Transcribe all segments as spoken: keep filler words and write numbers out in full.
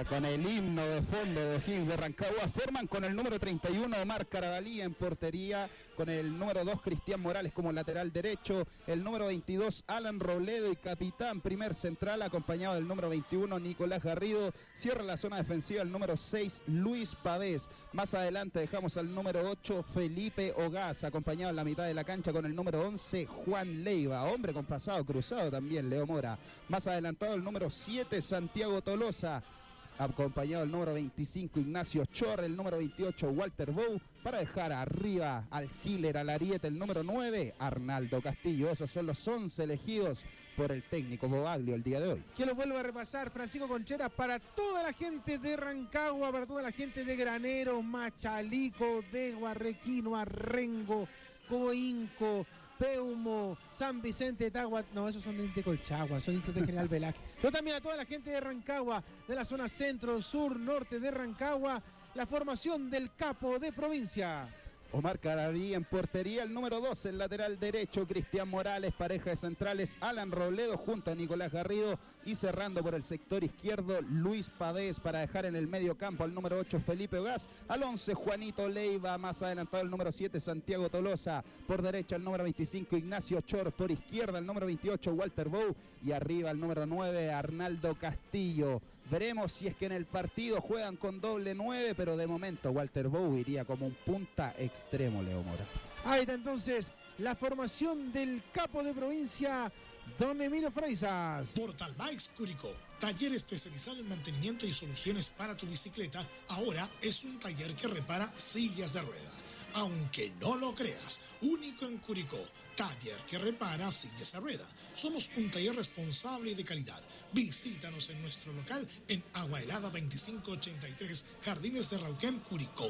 Rancagua con el himno de fondo de O'Higgins de Rancagua. Forman con el número treinta y uno Omar Carabalí en portería, con el número dos Cristian Morales como lateral derecho, el número veintidós Alan Robledo y capitán primer central, acompañado del número veintiuno Nicolás Garrido. Cierra la zona defensiva el número seis Luis Pavés. Más adelante dejamos al número ocho Felipe Ogaz, acompañado en la mitad de la cancha con el número once Juan Leiva, hombre con pasado cruzado también, Leo Mora. Más adelantado el número siete Santiago Tolosa, acompañado del número veinticinco Ignacio Chor, el número veintiocho Walter Bou, para dejar arriba al killer, al ariete, el número nueve Arnaldo Castillo. Esos son los once elegidos por el técnico Bobaglio el día de hoy. Que lo vuelvo a repasar, Francisco Concheras, para toda la gente de Rancagua, para toda la gente de Granero, Machalico, de Guarrequino, Arrengo, Coinco, Peumo, San Vicente de Tagua, no, esos son de Colchagua, son hinchas de General Velázquez. Pero también a toda la gente de Rancagua, de la zona centro, sur, norte de Rancagua, la formación del capo de provincia. Omar Carabalí en portería, el número doce, el lateral derecho, Cristian Morales, pareja de centrales, Alan Robledo junto a Nicolás Garrido, y cerrando por el sector izquierdo, Luis Pavés, para dejar en el medio campo al número ocho, Felipe Ogaz, al once, Juanito Leiva, más adelantado el número siete, Santiago Tolosa, por derecha el número veinticinco, Ignacio Chor, por izquierda el número veintiocho, Walter Bou, y arriba el número nueve, Arnaldo Castillo. Veremos si es que en el partido juegan con doble nueve, pero de momento Walter Bou iría como un punta extremo, Leo Mora. Ahí está entonces la formación del capo de provincia, don Emilio Freisas. Portal Bikes Curicó, taller especializado en mantenimiento y soluciones para tu bicicleta, ahora es un taller que repara sillas de rueda. Aunque no lo creas, único en Curicó, taller que repara sillas de rueda. Somos un taller responsable y de calidad. Visítanos en nuestro local en Agua Helada veinticinco ochenta y tres, Jardines de Rauquén, Curicó.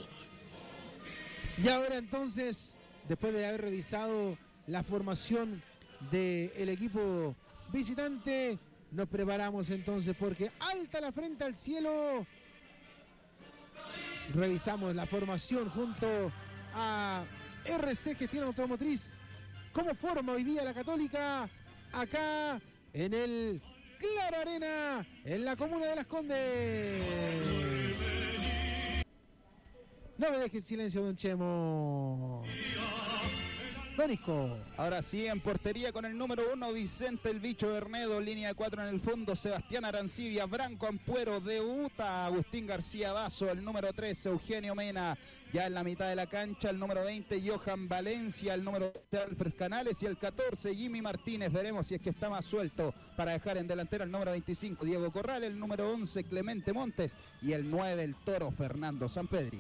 Y ahora entonces, después de haber revisado la formación del equipo visitante, nos preparamos entonces porque alta la frente al cielo. Revisamos la formación junto a R C Gestión Automotriz. ¿Cómo forma hoy día la Católica? Acá en el Claro Arena, en la comuna de Las Condes. No me dejes silencio, don Chemo. Donisco. Ahora sí, en portería con el número uno, Vicente el Bicho Bernedo, línea de cuatro en el fondo, Sebastián Arancibia, Branco Ampuero, debuta Agustín García Basso, el número trece, Eugenio Mena, ya en la mitad de la cancha, el número veinte, Johan Valencia, el número doce, Alfred Canales, y el catorce, Jimmy Martínez. Veremos si es que está más suelto para dejar en delantera el número veinticinco, Diego Corral, el número once, Clemente Montes, y el nueve, el Toro Fernando Sampedri.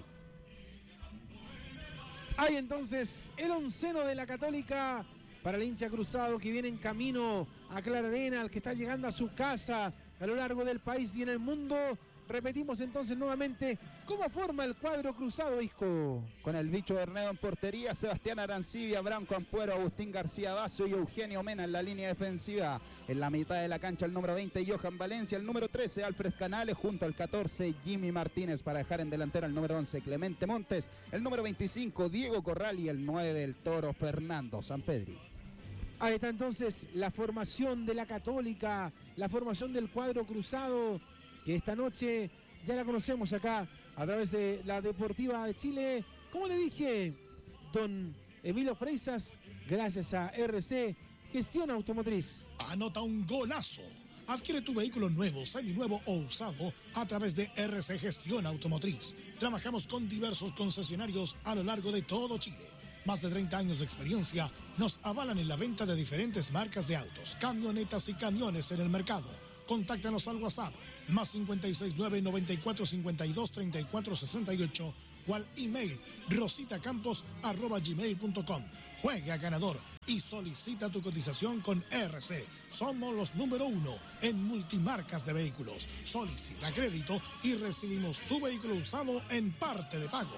Hay entonces el onceno de la Católica para el hincha cruzado que viene en camino a Clara Arena, al que está llegando a su casa a lo largo del país y en el mundo. Repetimos entonces nuevamente cómo forma el cuadro cruzado, Isco. Con el Bicho Bernedo en portería, Sebastián Arancibia, Branco Ampuero, Agustín García Basso y Eugenio Mena en la línea defensiva. En la mitad de la cancha el número veinte, Johan Valencia, el número trece, Alfred Canales, junto al catorce, Jimmy Martínez, para dejar en delantera el número once, Clemente Montes, el número veinticinco, Diego Corral, y el nueve, el Toro Fernando Sampedri. Ahí está entonces la formación de la Católica, la formación del cuadro cruzado, que esta noche ya la conocemos acá a través de la Deportiva de Chile. Como le dije, don Emilio Freisas, gracias a R C Gestión Automotriz. Anota un golazo. Adquiere tu vehículo nuevo, seminuevo o usado a través de R C Gestión Automotriz. Trabajamos con diversos concesionarios a lo largo de todo Chile. Más de treinta años de experiencia nos avalan en la venta de diferentes marcas de autos, camionetas y camiones en el mercado. Contáctanos al WhatsApp más cinco seis nueve, nueve cuatro cinco dos, tres cuatro seis ocho o al email rositacampos arroba gmail punto com. Juega ganador y solicita tu cotización con R C. Somos los número uno en multimarcas de vehículos. Solicita crédito y recibimos tu vehículo usado en parte de pago.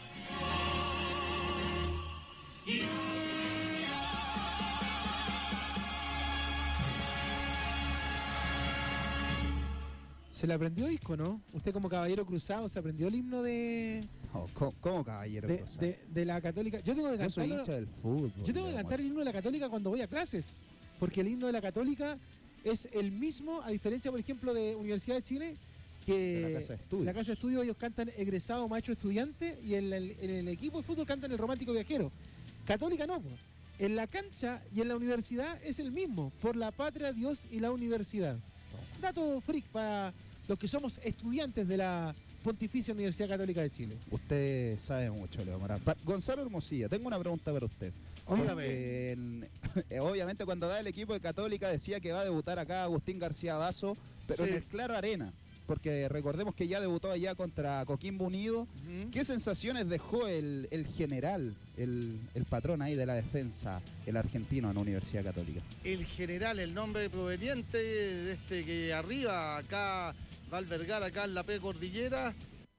Se le aprendió Isco, ¿no? Usted como caballero cruzado se aprendió el himno de... Oh, ¿cómo, cómo caballero de, cruzado? de, de la Católica. Yo tengo que Yo soy cantar. hincha del fútbol. Yo tengo que cantar el himno de la Católica cuando voy a clases. Porque el himno de la Católica es el mismo, a diferencia, por ejemplo, de Universidad de Chile, que De la casa de estudios. la casa de estudios ellos cantan egresado, maestro, estudiante, y en el, en el equipo de fútbol cantan el romántico viajero. Católica no, pues. En la cancha y en la universidad es el mismo, por la patria, Dios y la universidad. Dato freak para los que somos estudiantes de la Pontificia Universidad Católica de Chile. Usted sabe mucho, Leo Morán. Pa- Gonzalo Hermosilla, tengo una pregunta para usted. Porque en- obviamente cuando da el equipo de Católica decía que va a debutar acá Agustín García Basso, pero Sí. en el Claro Arena. Porque recordemos que ya debutó allá contra Coquimbo Unido. Ujú. ¿Qué sensaciones dejó el, el general, el, el patrón ahí de la defensa, el argentino en la Universidad Católica? El general, el nombre proveniente de este que arriba, acá va a albergar acá en la P Cordillera.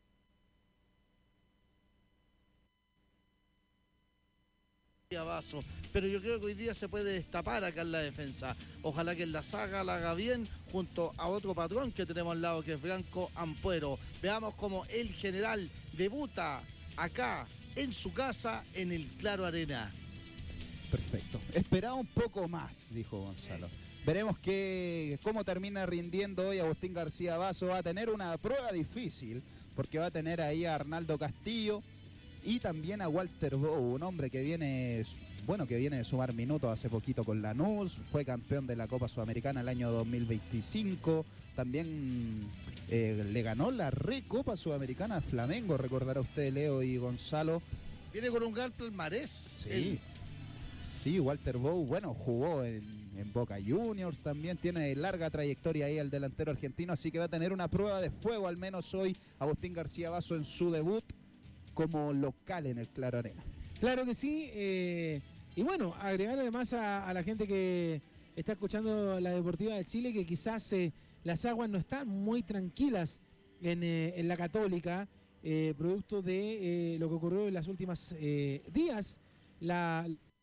Vaso. Pero yo creo que hoy día se puede destapar acá en la defensa. Ojalá que en la saga la haga bien junto a otro patrón que tenemos al lado, que es Franco Ampuero. Veamos cómo el general debuta acá en su casa en el Claro Arena. Perfecto. Esperaba un poco más, dijo Gonzalo. Veremos que, cómo termina rindiendo hoy Agustín García Basso. Va a tener una prueba difícil, porque va a tener ahí a Arnaldo Castillo y también a Walter Bow, un hombre que viene, bueno, que viene de sumar minutos hace poquito con Lanús, fue campeón de la Copa Sudamericana el año dos mil veinticinco, también eh, le ganó la Recopa Sudamericana a Flamengo, recordará usted, Leo y Gonzalo. Viene con un gran palmarés. Sí, El- sí, Walter Bow, bueno, jugó en, en Boca Juniors también, tiene larga trayectoria ahí el delantero argentino, así que va a tener una prueba de fuego, al menos hoy, Agustín García Basso en su debut como local en el Claro Arena. Claro que sí, eh, y bueno, agregar además a, a la gente que está escuchando la Deportiva de Chile que quizás eh, las aguas no están muy tranquilas en, eh, en la Católica, eh, producto de eh, lo que ocurrió en las últimas eh, días. La